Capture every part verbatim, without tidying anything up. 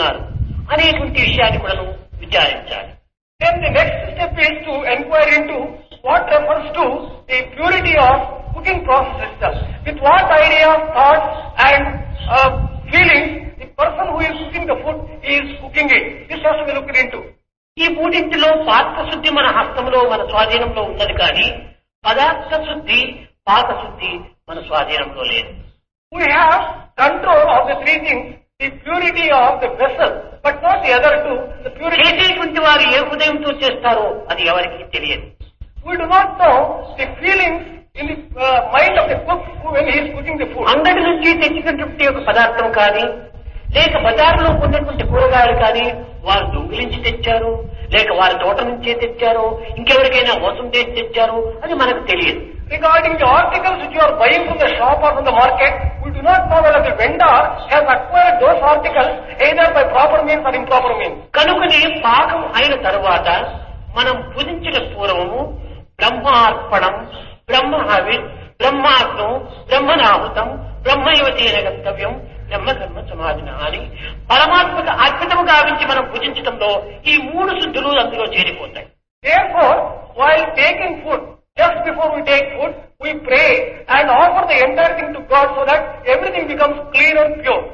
చేస్తున్నారు అనేటువంటి విషయాన్ని కూడా విచారించాలి. Then the next step is to inquire into what refers to the purity of cooking process itself. With what idea, thoughts and uh, feelings the person who is cooking the food is cooking it. This has to be looked into. ఈ మూడింటిలో పాత్ర శుద్ధి మన హస్తంలో మన స్వాధీనంలో ఉన్నది కానీ పదార్థ శుద్ధి పాక శుద్ధి మన స్వాధీనంలో లేదు. We have control of the three things, the purity of the vessel, but not the other two. The purity. చేసేటువంటి వారు ఏ హృదయంతో చేస్తారో అది ఎవరికి తెలియదు. We do not know the feelings in the uh, mind of the cook when he is cooking the food. అంగడి నుంచి తెచ్చినటువంటి ఒక పదార్థం కానీ లేక బజారులో ఉన్నటువంటి కూరగాయలు కానీ వారు దొంగిలించి తెచ్చారు లేక వారి తోట నుంచే తెచ్చారు ఇంకెవరికైనా మోసం చేసి తెచ్చారు అది మనకు తెలియదు. Regarding the articles which you are buying from the shop or from the market, we do not know whether the vendor has acquired those articles either by proper means or improper means. కనుకనే పాకం అయిన తరువాత మనం పూజించిన పూర్వము బ్రహ్మార్పణం బ్రహ్మహవి బ్రహ్మాగ్నం బ్రహ్మనాహుతం బ్రహ్మయువతీన గంతవ్యం బ్రహ్మకర్మ సమాధిన అని పరమాత్మక అర్పితము గావించి మనం పూజించడంలో ఈ మూడు శుద్ధులు అందులో చేరిపోతాయి. Therefore, while taking food, just before we take food, we pray and offer the entire thing to God so that everything becomes clean and pure.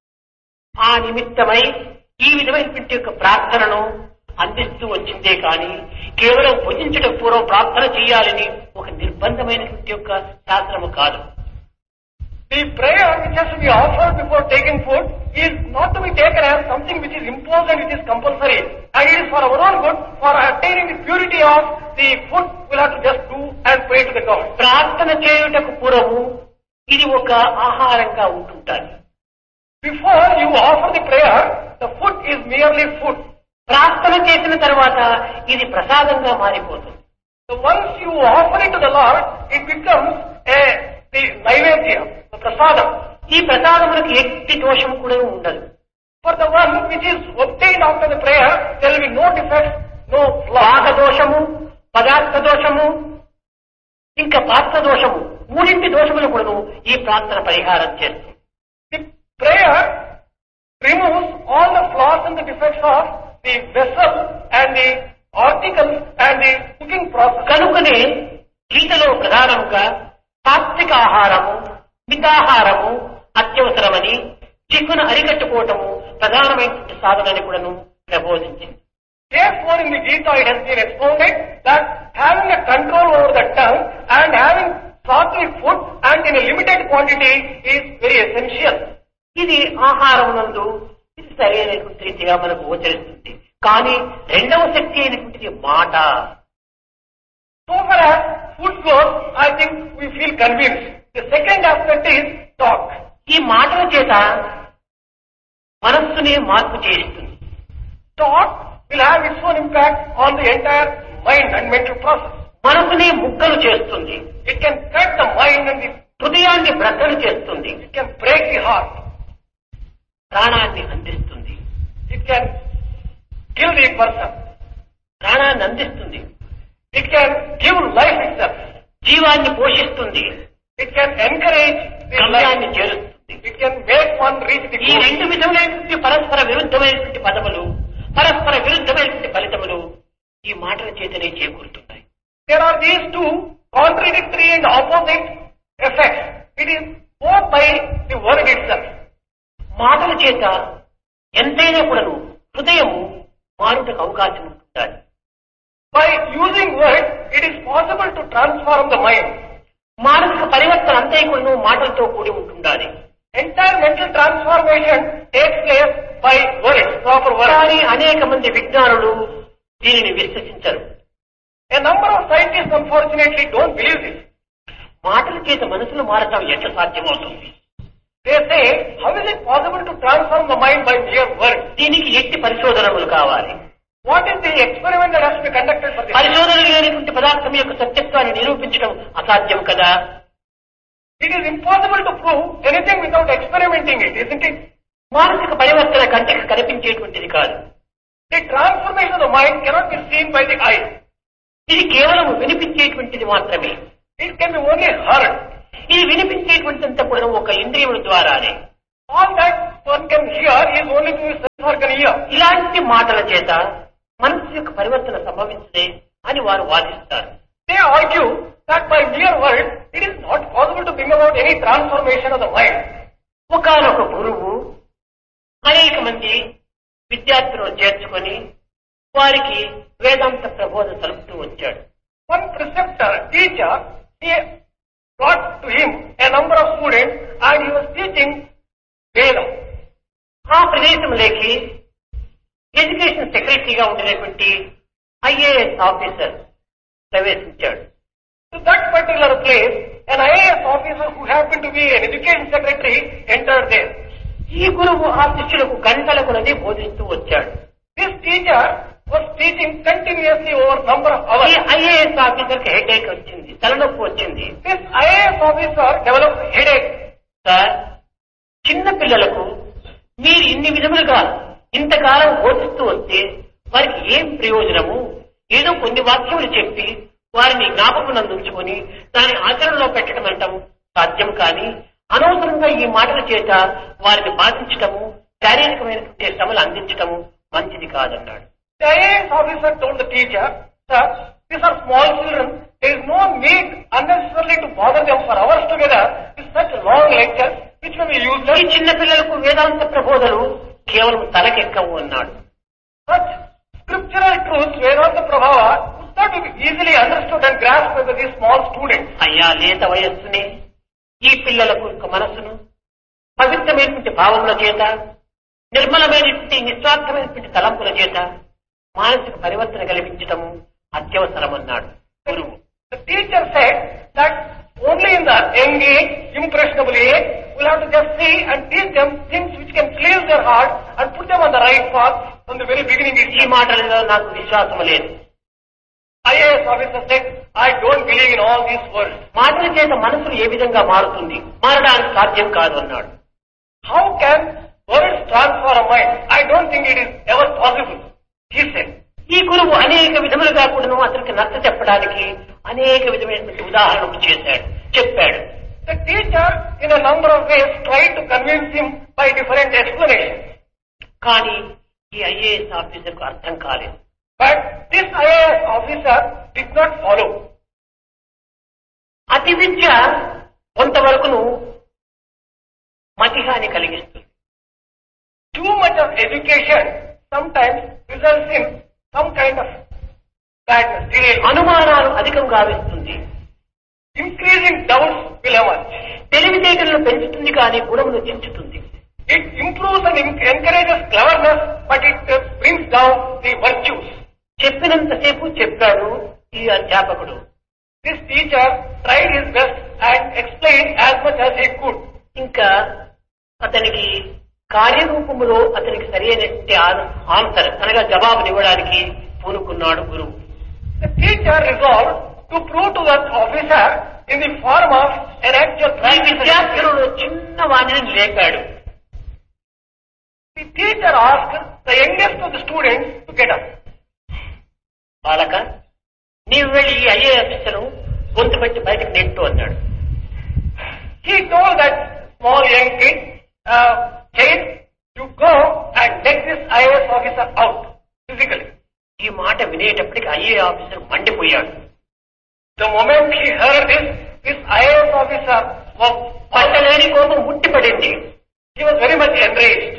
ఆ నిమిత్తమై ఈ విధమైనటువంటి యొక్క ప్రార్థనను అందిస్తూ వచ్చిందే కానీ కేవలం భుజించడం పూర్వం ప్రార్థన చేయాలని ఒక నిర్బంధమైనటువంటి యొక్క శాస్త్రము కాదు. The prayer which has to be offered before taking food is not to be taken as something which is imposed and which is compulsory. And it is for our own good, for attaining the purity of the food, we'll have to just do and pray to the God. ప్రార్థన చేయుటకు పూర్వము ఇది ఒక ఆహారంగా ఉంటుంటారు. Before you offer the prayer, the food is merely food. ప్రార్థన చేసిన తర్వాత ఇది ప్రసాదంగా మారిపోతుంది. So once you offer it to the Lord, it becomes a the naivedya, the prasadam. ఈ ప్రసాదములకు ఎట్టి దోషం కూడా ఉండదు. For the one which is obtained after the prayer, there will be no defects, no flaws. పాక దోషము పదార్థ దోషము ఇంకా పాత్ర దోషము మూడింటి దోషములు కూడా ఈ ప్రార్థన పరిహారం చేస్తుంది. The prayer removes all the flaws and the defects of the vessel and the articles and the cooking process. కనుకనే గీతలో ప్రధానంగా సాత్విక ఆహారము మితాహారము అత్యవసరమని చిక్కును అరికట్టుకోవటము ప్రధానమైన సాధనని కూడాను ప్రబోధించింది. Therefore, in the Gita it has been expounded that having a control over the tongue and having sattvic food and in a limited quantity is very essential. ఇది ఆహారం నందు ఇది సరైనటువంటి రీతిగా మనకు గోచరిస్తుంది. కానీ రెండవ శక్తి అయినటువంటిది మాట. So far as food goes, I think we feel convinced. The second aspect is talk. ఈ మాటల చేత మనస్సునే మార్పు చేస్తుంది. Talk will have its own impact on the entire mind and mental process. మనసునే ముక్కలు చేస్తుంది. It can cut the mind and the, హృదయాన్ని బ్రద్దలు చేస్తుంది. it can break the heart. ప్రాణాన్ని అందిస్తుంది. It can kill the person. ప్రాణాన్ని అందిస్తుంది. It can give life itself. జీవాన్ని పోషిస్తుంది. It can encourage the గమ్యాన్ని life. చేరుస్తుంది. It can make one reach the ఈ goal. రెండు విధములైనటువంటి పరస్పర విరుద్ధమైనటువంటి పదములు పరస్పర విరుద్ధమైనటువంటి ఫలితములు ఈ మాటల చేతనే చేకూరుతున్నాయి. There are these two contradictory and opposite effects. It is both by the word itself. మాటల చేత ఎంతైనా కూడాను హృదయము మారుటకు అవకాశం ఉంటుంది. By using words, it is possible to transform the mind. మానసిక పరివర్తన అంతే కూడాను మాటలతో కూడి ఉంటుండాలి. Entire mental transformation takes place by words, proper words. కానీ అనేక మంది విజ్ఞానులు దీనిని విశ్వసించరు. A number of scientists unfortunately don't believe this. మాటల చేత మనసులు మారటం ఎట్లా సాధ్యమవుతుంది? They say, how is it possible to transform the mind by mere words? దీనికి ఎట్టి పరిశోధనలు కావాలి. What is the experiment that has to be conducted for this? పరిశోధనలు లేనటువంటి పదార్థం యొక్క సత్యత్వాన్ని నిరూపించడం అసాధ్యం కదా. It is impossible to prove anything without experimenting it, isn't it? మానసిక పరివర్తన కంటికి కనిపించేటువంటిది కాదు. The transformation of the mind cannot be seen by the eye. ఇది కేవలం వినిపించేటువంటిది మాత్రమే. It can be only heard. ఇది వినిపించేటువంటిదంతా కూడా ఒక ఇంద్రియముల ద్వారానే. All that one can hear is only through sense organ year. ఇలాంటి మాటల చేత మనసు యొక్క పరివర్తన సంభవించదే అని వారు వాదిస్తారు. They argue that by mere word, it is not possible to bring about any transformation of the mind. ఒకానొక గురువు అనేక మంది విద్యార్థులను చేర్చుకొని వారికి వేదాంత ప్రబోధ సలుపుతూ వచ్చాడు. One preceptor, teacher, he brought to him a number of students and he was teaching Vedam. ఆ ప్రదేశంలోకి ఎడ్యుకేషన్ సెక్రటరీగా ఉండినటువంటి ఐఏఎస్ ఆఫీసర్ ప్రవేశించాడు. To that particular place, an I A S officer who happened to be an education secretary entered there. ఈ గురువు ఆ శిష్యులకు గంటల కొలది బోధిస్తూ వచ్చాడు. This teacher was teaching continuously over number of ఈ hours. ఐఏఎస్ ఆఫీసర్ కి హెడేక్ వచ్చింది, తలనొప్పి వచ్చింది. This I A S officer developed headache. Sir, చిన్న పిల్లలకు మీరు ఇన్ని విధములుగా ఇంతకాలం బోధిస్తూ వస్తే వారికి ఏం ప్రయోజనము? ఏదో కొన్ని వాక్యములు చెప్పి వారిని జ్ఞాపకం దాని ఆచరణలో పెట్టడం అంటాం సాధ్యం. కానీ అనవసరంగా ఈ మాటల చేత వారిని బాధించటము, శారీరకమైనటువంటి శ్రమలు అందించటము మంచిది కాదన్నాడు. The I A S officer told the teacher, sir, these are small children. There is no need unnecessarily to bother them for hours together with such long lectures which may be ఈ useless. చిన్న పిల్లలకు వేదాంత ప్రబోధలు కేవలం తలకెక్కవు అన్నాడు. Such scriptural truths, Vedanta Prabhava, could not be easily understood and grasped by these small students. అయ్యా, లేత వయస్సుని ఈ పిల్లలకు యొక్క మనస్సును పవిత్రమైనటువంటి భావముల చేత, నిర్మలమైనటువంటి నిస్వార్థమైనటువంటి తలంపుల చేత మానసిక పరివర్తన కలిగించటము అత్యవసరమన్నాడు గురువు. The teacher said that only in the young age, impressionable age, we'll have to just see and teach them things which can cleanse their heart and put them on the right path from the very beginning ఈ itself. మాటలలో నాకు విశ్వాసం లేదు. I A S officer said, I don't believe in all these words. మాటల చేత మనసులు ఏ విధంగా మారుతుంది? మారడానికి సాధ్యం కాదు అన్నాడు. How can words transform a mind? I don't think it is ever possible, he said. ఈ గురువు అనేక విధములుగా కూడాను అతనికి నచ్చ చెప్పడానికి అనేక విధమైనటువంటి ఉదాహరణలు చేశాడు, చెప్పాడు. The teacher in a number of ways tried to convince him by different explanations. కానీ ఈ ఐఏఎస్ ఆఫీసర్ కు అర్థం కాలేదు. But this I A S officer did not follow. అతి విద్య కొంతవరకును మతిహాని కలిగిస్తుంది. Too much of education sometimes results in some kind of badness, delay. అనుమానాలు అధికంగా గావిస్తుంది. Increasing doubts will emerge. తెలివితేటలను పెంచుతుంది కానీ గుణమును చించుతుంది. It improves and encourages cleverness, but it uh, brings down the virtues. చెప్పినంతసేపు చెప్పాడు ఈ అధ్యాపకుడు. This teacher tried his best and explained as much as he could. ఇంకా అతనికి కార్యరూపములో అతనికి సరి అయినటువంటి ఆన్సర్ అనగా జవాబునివ్వడానికి పూనుకున్నాడు గురువు. The teacher resolved to prove to that officer in the form of an actual ఈ practice. విద్యార్థులను చిన్న వాణిని లేపాడు. The teacher asked the youngest of the students to get up. బాలక, నీవు వెళ్ళి ఈ ఐఏ ఆఫీసర్ను గొంతు పెట్టి బయటకు నెట్టు అన్నాడు. He told that small young kid, uh, child, you go and take this I A S officer out physically. ఈ మాట వినేటప్పటికి IA officer మండిపోయాడు. The moment he heard this, this I A S officer was పట్టలేని కోపం ముట్టిపడింది. he was very much enraged.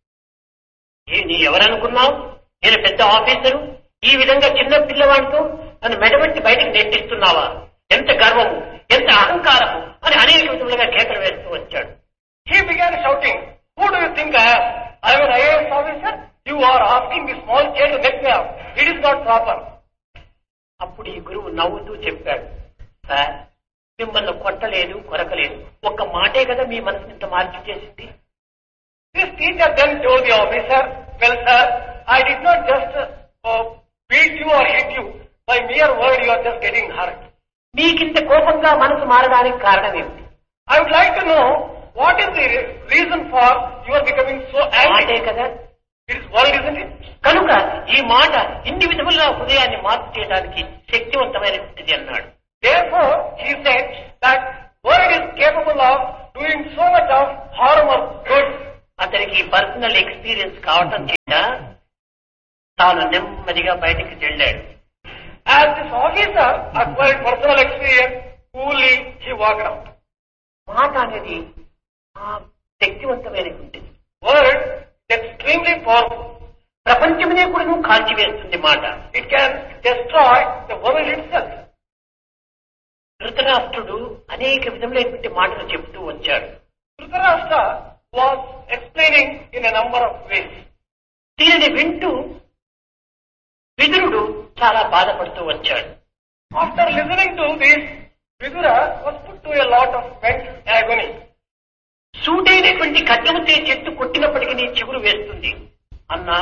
ఏ నీ ఎవరనుకున్నావు? నేను పెద్ద officer, ఈ విధంగా చిన్న పిల్లవాడితో నన్ను మెడబెట్టి బయటకు నెట్టిస్తున్నావా? ఎంత గర్వము, ఎంత అహంకారము అని అనేక విధములుగా కేకలు వేస్తూ వచ్చాడు. He began shouting, who do you think I am? I am an I A S officer. You are asking this small child to let me out. It is not proper. అప్పుడు ఈ గురువు నవ్వుతూ చెప్పాడు, సార్, మిమ్మల్ని కొట్టలేదు, కొరకలేదు, ఒక్క మాటే కదా మీ మనసుని ఇంత మార్పు చేసింది. This teacher then told the officer, well sir, I did not just uh, beat you or hit you. By mere word you are just getting hurt. మీకింత కోపంగా మనసు మారడానికి కారణం ఏమిటి? I would like to know what is the reason for you are becoming so మాటే angry. కదా. It is word, isn't it? కనుక ఈ మాట ఇన్ని విధములుగా హృదయాన్ని మార్పు చేయడానికి శక్తివంతమైనది అన్నాడు. Therefore, he said that word is capable of doing so much of harm or good. అతనికి పర్సనల్ ఎక్స్పీరియన్స్ కావటం చేత తాను నెమ్మదిగా బయటికి వెళ్ళాడు. As this officer acquired personal experience, coolly he walked out. మాట అనేది శక్తివంతమైనటువంటిది. Word is extremely powerful. ప్రపంచమునే కూడా నువ్వు కాల్చివేస్తుంది మాట. It can destroy the world itself. ధృతరాష్ట్రుడు అనేక విధములైనటువంటి మాటలు చెబుతూ వచ్చాడు. Dhritarashtra was explaining in a number of ways. దీనిని వింటూ విదురుడు చాలా బాధపడుతూ వచ్చాడు. After listening to this, Vidura was put to a lot of mental agony. సూటైనటువంటి ఖడ్గముతే చెట్టు కొట్టినప్పటికీ నీ చిగురు వేస్తుంది అన్నా.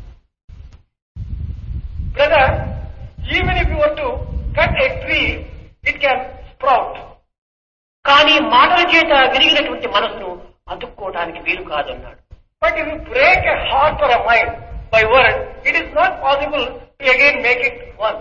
Brother, even if you were to cut a tree, it can sprout. కానీ మాటల చేత విరిగినటువంటి మనసును అతుక్కోవడానికి వీలు కాదన్నాడు. But if you break a heart or a mind by word, it is not possible to again make it one.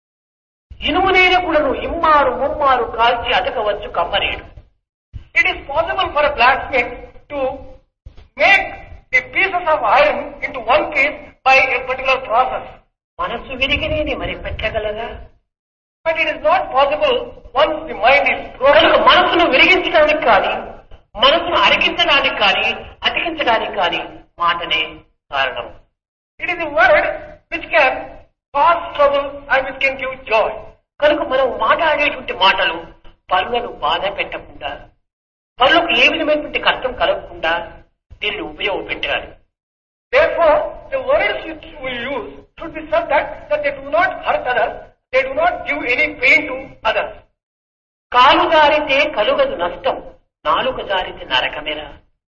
ఇనుమునైన కూడాను ఇమ్మారు ముమ్మారు కాల్చి అతకవచ్చు కమ్మనేడు. It is possible for a blacksmith to make the pieces of iron into one piece by a particular process. మనసు విరిగినేది మరి పెట్టగలరా? But it is not possible once the mind is broken. మనసును విరిగించడానికి కానీ మనసును అరిగించడానికి కానీ అతికించడానికి కానీ మాటనే కారణం. It is a word which can cause trouble and which can give joy. కనుక మనం మాట్లాడేటువంటి మాటలు పరులను బాధ పెట్టకుండా, పరులకు ఏ విధమైనటువంటి కష్టం కలగకుండా దీనిని ఉపయోగపెట్టాలి. Therefore, the words which we use should be such that, that they do not hurt others, they do not give any pain to others. కాలు జారితే కలుగదు నష్టం, నాలుక జారితే నరకమేరా.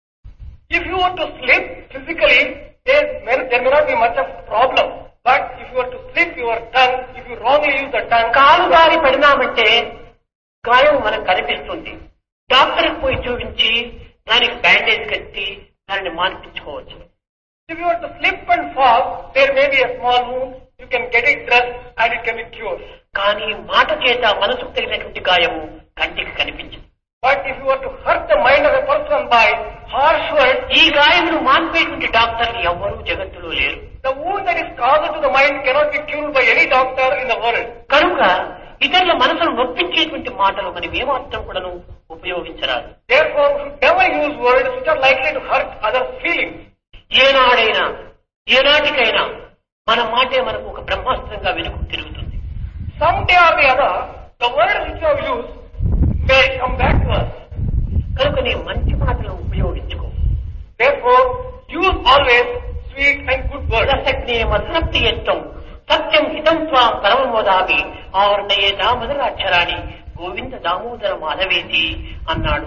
If you want to slip physically, there may, there may not be much of a problem. But if you were to slip your tongue, if you wrongly use the tongue, కాలు జారి పడినామంటే గాయం మనకు కనిపిస్తుంది. డాక్టర్కి పోయి చూపించి దానికి బ్యాండేజ్ కట్టి దానిని మాన్పించుకోవచ్చు. If you were to slip and fall, there may be a small wound, you can get it dressed and it can be cured. కానీ మాట చేత మనసుకు తగినటువంటి గాయము కంటికి కనిపించదు. But if you were to hurt the mind of a person by harsh words, ఈ గాయమును మాన్పేటువంటి డాక్టర్లు ఎవ్వరూ జగత్తులో లేరు. the wound that is caused to the mind cannot be cured by any doctor in the world. కనుక ఇతరుల మనసును నొప్పించేటువంటి మాటలు మనం ఏమాత్రం కూడాను ఉపయోగించరాదు. Therefore, we should never use words which are likely to hurt others' feelings. ఏనాడైనా ఏనాటికైనా మన మాటే మనకు ఒక బ్రహ్మాస్త్రంగా వెనుక తిరుగుతుంది. Someday or the other, the words which you have used may come back to us. కనుక నీ మంచి మాటలను ఉపయోగించుకో. Therefore, use always sweet and good words. రసజ్ఞే మధురప్రియత్వం సత్యం హితం త్వాం పరమమోదామి ఆవర్ణయే దామోదరాక్షరాన్ని గోవింద దామోదర మాధవేతి అన్నాడు.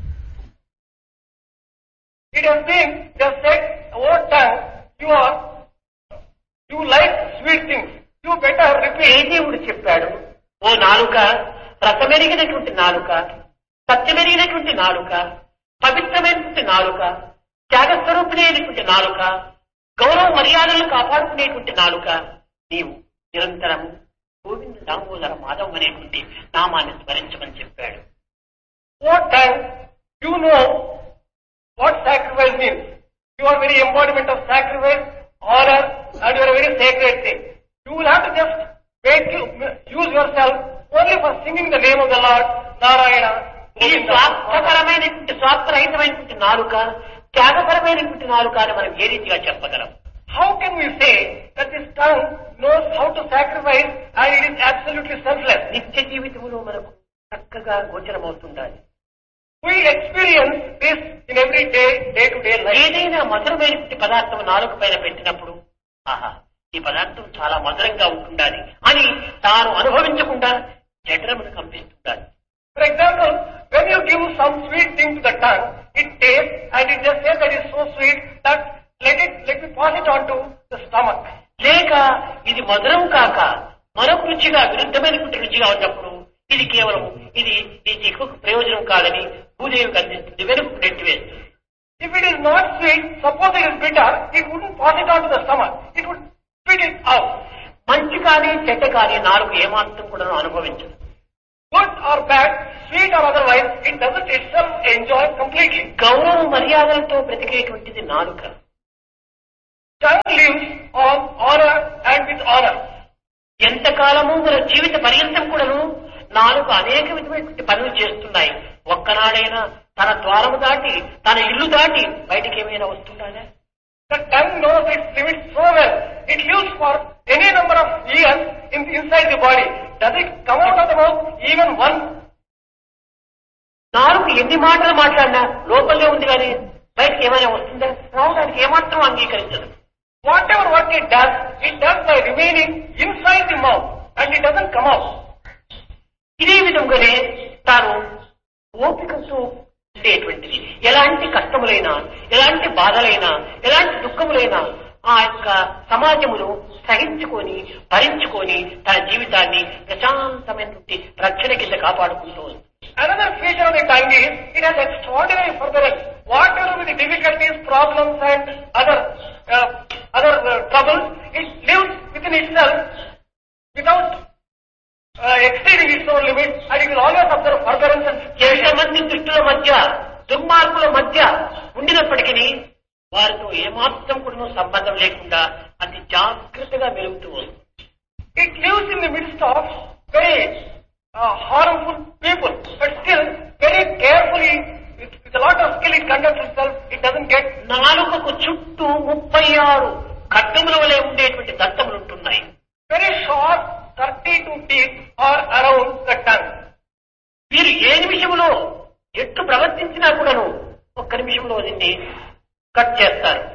It has been just said over time, you are, you like sweet things. You better repeat. ఏ దేవుడు చెప్పాడు? ఓ నాలుక, రసమెరిగినటువంటి నాలుక, సత్యమెరిగినటువంటి నాలుక, పవిత్రమైనటువంటి నాలుక, త్యాగస్వరూపిణైనటువంటి నాలుక, గౌరవ మర్యాదలను కాపాడుకునేటువంటి నాలుక, నీవు నిరంతరము గోవింద దామోదర మాధవం అనేటువంటి నామాన్ని స్మరించమని చెప్పాడు. What time you know what sacrifice means? You are very embodiment of sacrifice, honor, and you are a very sacred thing. You will have to just make you, use yourself only for singing the name of the Lord, Narayana. ఈ స్వార్థపరమైనటువంటి స్వార్థరహితమైనటువంటి నాలుక, త్యాగపరమైనటువంటి నాలుక అని మనం ఏ రీతిగా చెప్పగలం? How can we say that this tongue knows how to sacrifice and it is absolutely selfless? నిత్య జీవితంలో మనకు చక్కగా గోచరమవుతుండాలి. We experience this in every day, day to day life. ఏదైనా మధురమైనటువంటి పదార్థం నాలుక పైన పెట్టినప్పుడు ఆహా ఈ పదార్థం చాలా మధురంగా ఉంటుండాలి అని తాను అనుభవించకుండా జఠరమును కంపిస్తుండాలి. For example, when you give some sweet thing to the tongue, it tastes and it just says that it's so sweet that let it, let me pass it on to the stomach. లేక ఇది మధురం కాక మరొక రుచిగా విరుద్ధమైనటువంటి రుచిగా ఉన్నప్పుడు ఇది కేవలం ఇది ఇది ఎక్కువ ప్రయోజనం కాదని భూదేవికి అందిస్తుంది, వెనుక నెట్టివేస్తుంది. If it is not sweet, suppose it is bitter, it wouldn't pass it on to the stomach. It would spit it out. మంచి కానీ చెడ్డ కానీ నాలుగు ఏమాత్రం కూడా అనుభవించదు. good or bad, sweet or otherwise, it doesn't itself enjoy completely. గౌరవ మర్యాదలతో బ్రతికేటువంటిది నాలుక. Tongue lives on honor and with honor. ఎంతకాలము మన జీవిత పర్యంతం కూడాను నాలుక అనేక విధమైనటువంటి పనులు చేస్తున్నాయి. ఒక్కనాడైనా తన ద్వారము దాటి తన ఇల్లు దాటి బయటికి ఏమైనా వస్తుందా? The tongue knows its limits so well. It lives for any number of years in, inside the body. Does it come out of the mouth even once? నాలుగు ఎన్ని మాటలు మాట్లాడినా లోపలే ఉంది కానీ బయటకి ఏమైనా వస్తుందా? రావడానికి ఏమాత్రం అంగీకరించదు. Whatever work it does, it does by remaining inside the mouth and it doesn't come out. ఇదే విధంగానే తాను ఓపికతో ఉండేటువంటిది. ఎలాంటి కష్టములైనా, ఎలాంటి బాధలైనా, ఎలాంటి దుఃఖములైనా ఆ యొక్క సమాజమును సహించుకొని భరించుకొని తన జీవితాన్ని ప్రశాంతమైనటువంటి రక్షణ కింద కాపాడుకుంటూ ఉంది. Another feature of the tongue is it has extraordinary furtherance. Whatever with the difficulties, problems and other uh, other uh, troubles, it lives within itself without uh, exceeding its own limits, and it will always observe furtherance and ఎంతమంది దుష్టుల మధ్య దుర్మార్గుల మధ్య ఉండినప్పటికీ వారితో ఏమాత్రం కూడా సంబంధం లేకుండా అతి జాగ్రత్తగా మెలుగుతూ వస్తుంది. It lives in the midst of very uh, harmful people, but still very carefully, with, with a lot of skill it conducts itself. It doesn't get. నాలుకకు చుట్టూ ముప్పై ఆరు ఖడ్గముల వలె ఉండేటువంటి దంతములు ఉంటున్నాయి. Very short, thirty-two teeth are around the tongue. మీరు ఏ నిమిషంలో ఎట్టు ప్రవర్తించినా కూడాను ఒక్క నిమిషంలో దీన్ని కట్ చేస్తారు.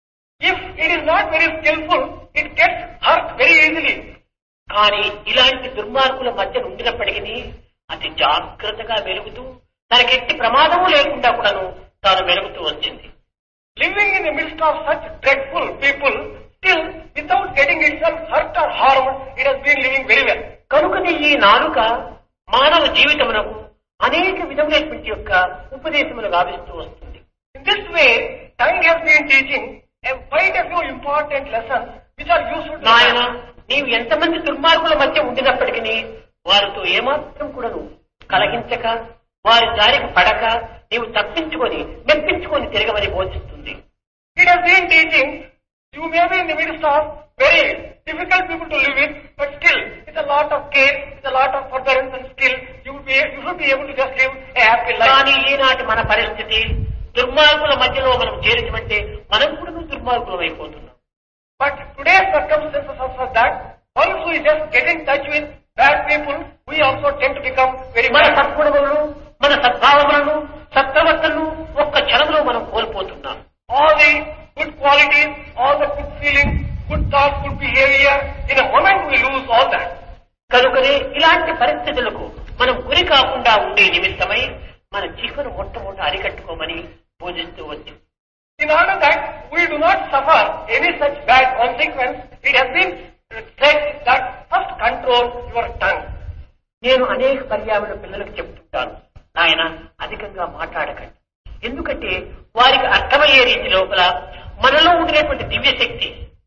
If it is not very skillful, it gets hurt very easily. కానీ ఇలాంటి దుర్మార్గుల మధ్య ఉండినప్పటికీ అతి జాగ్రత్తగా వెలుగుతూ తనకెట్టి ప్రమాదము లేకుండా కూడాను తాను వెలుగుతూ వచ్చింది. Living in the midst of such dreadful people, still without getting itself hurt or harmed, it has been living very well. కనుకని ఈ నాలుక మానవ జీవితమునకు అనేక విధములైనటువంటి యొక్క ఉపదేశములు గావిస్తూ వస్తుంది. In this way, tongue has been teaching a quite a few important lessons which are useful to నాయన man. నీవు ఎంతమంది దుర్మార్గుల మధ్య ఉండినప్పటికీ వారితో ఏమాత్రం కూడాను కలహించక వారి దారికి పడక నీవు తప్పించుకొని మెప్పించుకొని తిరగమని బోధిస్తుంది. It has been teaching you may be in the midst of very difficult people to live with, but still with a lot of care, with a lot of forbearance and skill, you will be you should be able to just live a happy life. కానీ ఈనాటి మన పరిస్థితి దుర్మార్గుల మధ్యలో మనం చేరినమంటే మనం కూడా దుర్మార్గులం అయిపోతున్నాం. But today's circumstances are such that once we just get in touch with bad people, we also tend to become very మన bad. సద్గుణములను మన సద్భావములను సత్ప్రవర్తనను ఒక్క క్షణంలో మనం కోల్పోతున్నాం. All the good qualities, all the good feelings, good thoughts, good behavior, in a moment we lose all that. కనుకనే ఇలాంటి పరిస్థితులకు మనం గురి కాకుండా ఉండే నిమిత్తమై మన జీవనం మొట్టమొదట అరికట్టుకోమని బోధిస్తూ వచ్చింది. In order that we do not suffer any such bad consequence, it has been said that first control your tongue. నేను అనేక పర్యావరణ పిల్లలకు చెప్తుంటాను, ఆయన అధికంగా మాట్లాడకండి. ఎందుకంటే వారికి అర్థమయ్యే రీతి లోపల మనలో ఉండినటువంటి దివ్యశక్తి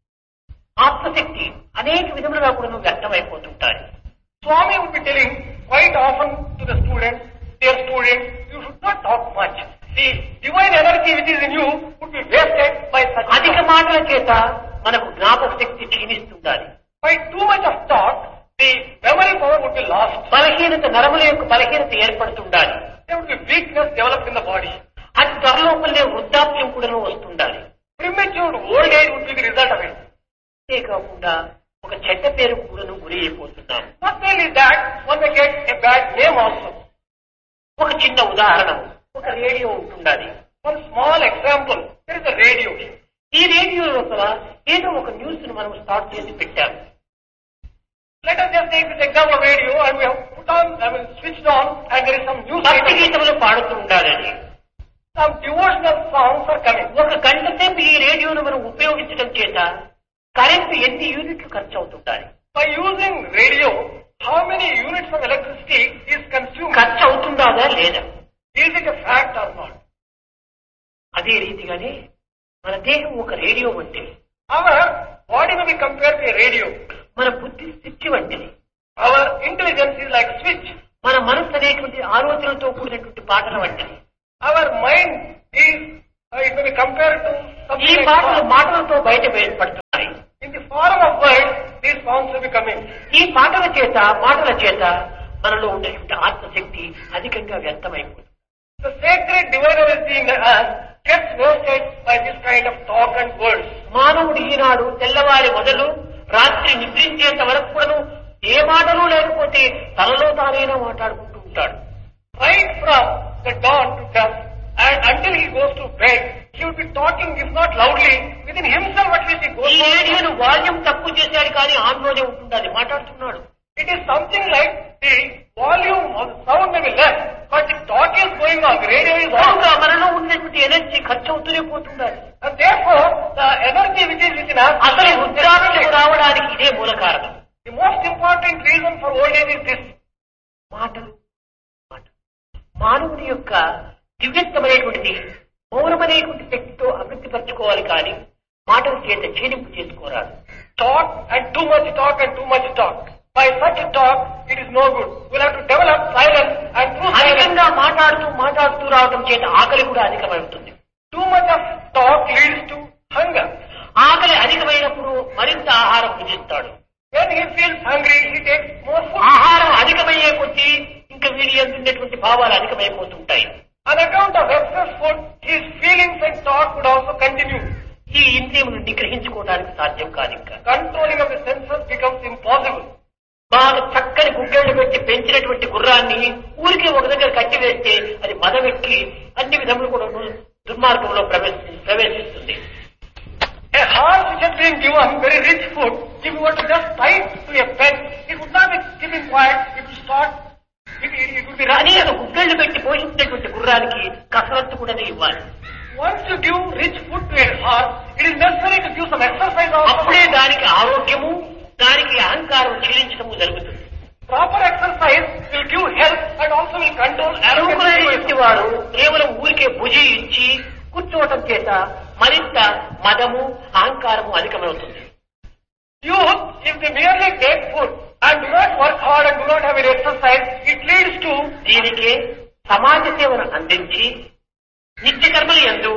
ఆత్మశక్తి అనేక విధములుగా కూడా వ్యక్తమైపోతుంటాయి. Swami would be telling quite often to the students, dear students, you should not talk much. The divine energy which is in you would be wasted by such అధిక మాటల చేత మనకు జ్ఞాపక శక్తి క్షీణిస్తుండాలి. By too much of talk, the memory power would be lost. బలహీనత నరముల యొక్క బలహీనత ఏర్పడుతుండాలి. There would be weakness developed in the body. అది త్వరలోపలనే వృద్ధాప్యం కూడా వస్తుండాలి. Premature old age would be the result of it. అంతేకాకుండా ఒక చెడ్డ పేరు కూడాను గురి అయిపోతున్నాం. Not only that, one may get a bad name also. ఒక చిన్న ఉదాహరణ, ఒక రేడియో ఉంటుండాలి. One small example, there is a radio. ఈ రేడియో లోపల ఏదో ఒక న్యూస్ ను మనం స్టార్ట్ చేసి పెట్టాము. Let us just take this example of radio and we have put on, I mean switched on and there is some news. భక్తి గీతములు పాడుతూ ఉండాలని. Some devotional songs are coming. ఒక గంట సేపు ఈ రేడియోను మనం ఉపయోగించడం చేత కరెంటు ఎన్ని యూనిట్లు ఖర్చు అవుతుంటాయి. By using radio, how many units of electricity is consumed? ఖర్చు అవుతుందా లేదా? Is it a fact or not? అదే రీతిగానే మన దేహం ఒక రేడియో వంటిది. Our body may be compared to a radio. మన బుద్ధి స్విచ్ వంటిది. Our intelligence is like switch. మన ఆలోచనలతో కూడినటువంటి పాటల వంటిది. Our mind is, uh, it may be compared to ఈ something like పాటలు song. మాటలతో బయట బయటపడుతున్నాయి. In the form of words, these songs will be coming. ఈ పాటల చేత మాటల చేత మనలో ఉండేటువంటి ఆత్మశక్తి అధికంగా వ్యక్తమైపోతుంది. The sacred divine energy in us gets wasted by this kind of talk and words. మానవుడు ఈనాడు తెల్లవారి మొదలు రాత్రి నిద్రించేంత వరకు కూడాను ఏ మాటలు లేకపోతే తనలో తానైనా మాట్లాడుకుంటూ ఉంటాడు. Right from the dawn to dusk and until he goes to bed, he will be talking, if not loudly, within himself at least he goes ఈ on. రేడియోను వాల్యూమ్ తక్కువ చేశాడు కానీ ఆన్లోనే ఉంటుంది, మాట్లాడుతున్నాడు. It is something like the volume of the sound may be less, but the talk is going on, the radio is on. కనుక మనలో ఉన్నటువంటి energy ఖర్చు అవుతూనే పోతుండాలి. And therefore, the energy which is within us, అసలు వృద్ధాప్యం రావడానికి ఇదే మూల కారణం. the most important reason for old age is this. మాటలు మాట మానవుని యొక్క దివ్యత్వమైనటువంటిది మౌనమనేటువంటి శక్తితో అభివృద్ధి పరచుకోవాలి కానీ మాటల చేత క్షీణింపు చేసుకోరాదు. Talk and too much talk and too much talk. By such talk, it is no good. We'll have to develop silence, and through silence, అధికంగా మాట్లాడుతూ మాట్లాడుతూ రావడం చేత ఆకలి కూడా అధికమవుతుంది. too much of talk leads to hunger. ఆకలి అధికమైనప్పుడు మరింత ఆహారం భుజిస్తాడు. When he feels hungry, he takes more food. ఆహారం అధికమయ్యే కొద్దీ ఇంకా వీడి అందున్నటువంటి భావాలు అధికమైపోతుంటాయి. On account of excess food, his feelings and talk would also continue. ఈ ఇంద్రియమును నిగ్రహించుకోవడానికి సాధ్యం కాదు. ఇంకా Controlling of the senses becomes impossible. బాగా చక్కని గుడ్డలు పెట్టి పెంచినటువంటి గుర్రాన్ని ఊరికే ఒక దగ్గర కట్టి వేస్తే అది మదవెక్కి అన్ని విధములు కూడా దుర్మార్గంలో ప్రవేశి ప్రవేశిస్తుంది. A horse which has been given very rich food, if you were to just tie it to a pen, it would not be keeping quiet, it would start, it, it, it would be running. అనేక గుడ్డలు పెట్టి పోషించేటువంటి గుర్రానికి కసరత్తు కూడా ఇవ్వాలి. Once you give rich food to a horse, it is necessary to give some exercise also. అప్పుడే దానికి ఆరోగ్యము, దానికి అహంకారం క్షీణించడము జరుగుతుంది. Proper exercise will give health and also will control అరువులైనటువంటి arrogance. వారు కేవలం ఊరికే భుజి ఇచ్చి కూర్చోవటం చేత మరింత మదము అహంకారము అధికమవుతుంది. Youth, if they merely take food and do not work hard and do not have any exercise, it leads to దీనికే సమాజ సేవను అందించి నిత్య కర్మల యందు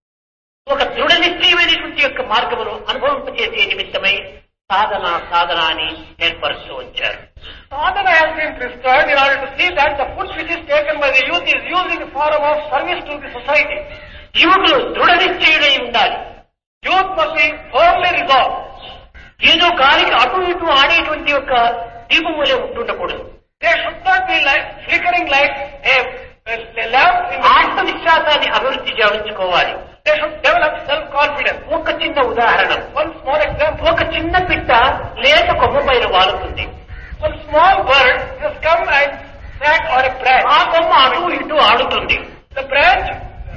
ఒక దృఢ నిశ్చయమైనటువంటి యొక్క మార్గమును అనుభవింపచేసే నిమిత్తమై సాధన సాధన అని ఏర్పరుస్తూ వచ్చారు. sadhana has been prescribed in order to see that the food which is taken by the youth is used in the form of service to the society. యువకులు దృఢ నిశ్చయుడై ఉండాలి. Youth must be firmly resolved. ఏదో గాలికి అటు ఇటు ఆడేటువంటి యొక్క దీపం వలె ఉంటుండకూడదు. They should not be like flickering like a, a lamp in the ఆత్మవిశ్వాసాన్ని అభివృద్ధి చేయించుకోవాలి. They should develop self-confidence. ఒక చిన్న ఉదాహరణ, One small example. ఒక చిన్న పిట్ట లేత కొమ్మ పైన వాలుతుంది. One small bird has come and sat on a branch. ఆ కొమ్మ అటు ఇటు ఆడుతుంది. The branch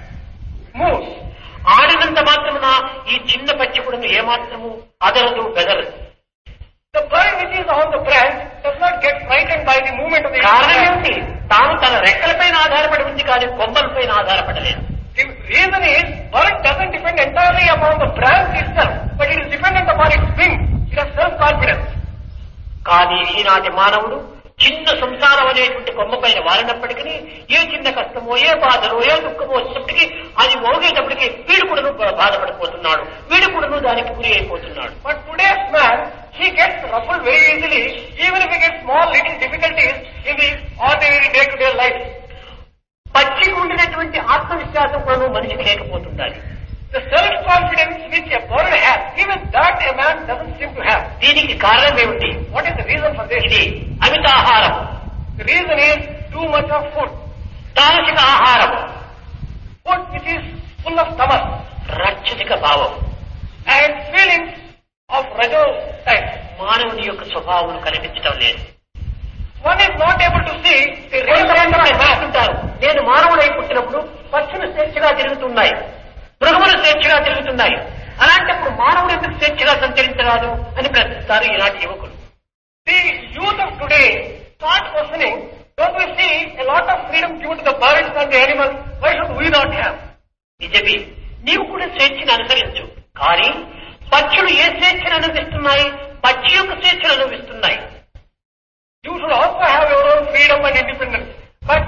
moves. ఆడినంత మాత్రమున ఈ చిన్న పచ్చి కూడా ఏమాత్రము అదరదు బెదరదు. The bird which is on the branch does not get frightened by the movement of the కారణం branch. ఏమిటి? తాను తన రెక్కలపైన ఆధారపడి ఉంది కానీ కొమ్మలపైన ఆధారపడలేదు. The reason is, bird doesn't depend entirely upon the branch itself, but it is dependent upon its wings. It has self-confidence. కానీ ఈనాటి మానవుడు చిన్న సంసారం అనేటువంటి కొమ్మ పైన వాలినప్పటికీ ఏ చిన్న కష్టమో ఏ బాధలో ఏ దుఃఖమో వచ్చినప్పటికీ అది మోగేటప్పటికీ వీడు కూడాను బాధపడిపోతున్నాడు, వీడు కూడాను దానికి గురి అయిపోతున్నాడు. But today's man, he gets ruffled very easily, even if he gets small little difficulties in the ordinary day-to-day life. పచ్చికి ఉండినటువంటి ఆత్మవిశ్వాసం కూడా మనిషికి లేకపోతుండాలి. The self-confidence which a bird has, even that a man doesn't seem to have. దీనికి కారణం ఏమిటి? What is the reason for this? ఇది అమితాహారం, The reason is too much of food. తామసిక ఆహారం, Food which is full of tamas రాక్షసిక భావం, and feelings of rajo type. మానవుని యొక్క స్వభావం కనిపించడం లేదు. One is not able to see the real కొంతమంది nature of man. అంటుంటారు, నేను మానవుడై పుట్టినప్పుడు పక్షులు స్వేచ్ఛగా తిరుగుతున్నాయి, మృగములు స్వేచ్ఛగా తిరుగుతున్నాయి, అలాంటప్పుడు మానవుడు ఎందుకు స్వేచ్ఛగా సంచరించరాదు అని ప్రశ్నిస్తారు ఈనాటి యువకులు. The youth of today start questioning, don't we see a lot of freedom given to the birds and the animals, why should we not have? నిజమే, నీవు కూడా స్వేచ్ఛను అనుసరించు, కానీ పక్షులు ఏ స్వేచ్ఛను అనుభవిస్తున్నాయి? పక్షి యొక్క స్వేచ్ఛను అనుభవిస్తున్నాయి. You should also have your own freedom and independence, but you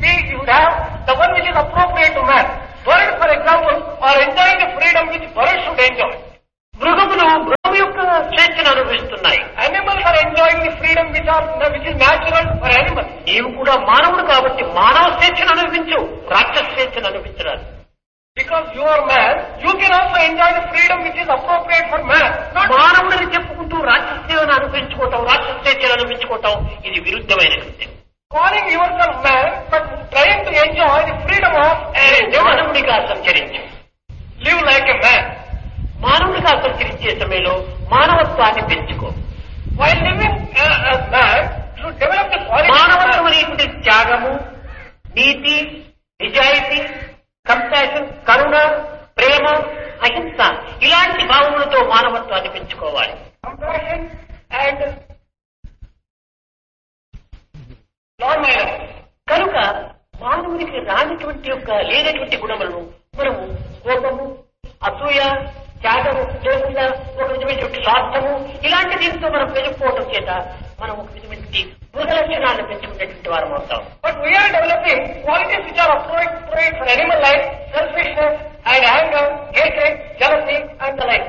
See, you would have the one which is appropriate to man. Birds, for example, are enjoying the freedom which birds should enjoy. మృగములు మృగము యొక్క స్వేచ్ఛను అనుభవిస్తున్నాయి. Animals are enjoying the freedom which are which is natural for animals. నీవు కూడా మానవుడు కాబట్టి మానవ స్వేచ్ఛను అనుభవించు, రాక్షస స్వేచ్ఛను అనుభవించరాదు. Because you are man, you can also enjoy the freedom which is appropriate for man. మానవుడిని చెప్పుకుంటూ రాక్షసేవను అనుభవించుకోవటం, రాక్షస స్వేచ్ఛను అనుభవించుకోవటం ఇది విరుద్ధమైనటువంటి. Calling yourself man, but trying to enjoy the freedom of a మానవుడిగా సంచరించు. Live like a man. మానవుడిగా సంచరించే సమయంలో మానవత్వాన్ని పెంచుకో. While living uh, as man, you develop the quality. మానవత్వం అనేటువంటి త్యాగము, నీతి, నిజాయితీ, కంపాషన్, కరుణ, ప్రేమ, అహింస ఇలాంటి భావములతో మానవత్వాన్ని పెంచుకోవాలి. Compassion and non-violence. కనుక మానవునికి రానటువంటి యొక్క లేనటువంటి గుణములను మనము కోపము, అసూయ, త్యాగము లేకుండా ఒక విధమైనటువంటి స్వార్థము ఇలాంటి దీంతో మనం పెరుగుకోవడం చేత మనం ఒక విధమైనటువంటి మృగ లక్షణాలను పెంచుకునేటువంటి వారం అవుతాం. But we are developing qualities which are appropriate for animal life, selfishness and anger, hatred, jealousy and the like.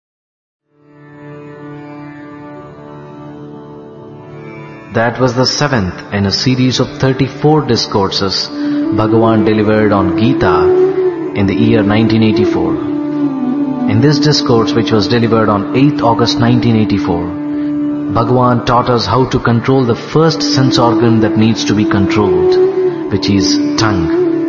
That was the seventh in a series of thirty-four discourses Bhagavan delivered on Gita in the year nineteen eighty-four. In this discourse, which was delivered on eighth August nineteen eighty-four, Bhagavan taught us how to control the first sense organ that needs to be controlled, which is tongue.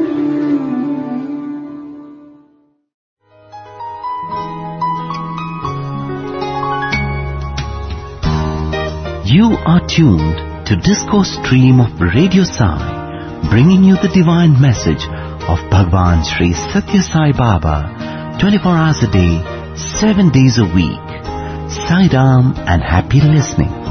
You are tuned to Discourse Stream of Radio Sai, bringing you the divine message of Bhagwan Sri Satya Sai Baba, twenty-four hours a day, seven days a week. Sai Ram and happy listening.